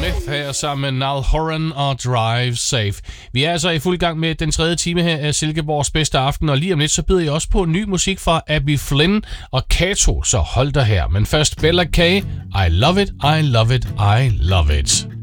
Smith her sammen med Niall Horan og Drive Safe. Vi er altså i fuld gang med den tredje time her af Silkeborgs bedste aften, og lige om lidt så byder jeg også på ny musik fra Abby Flynn og Kato, så hold dig her. Men først Bella K. I love it, I love it, I love it.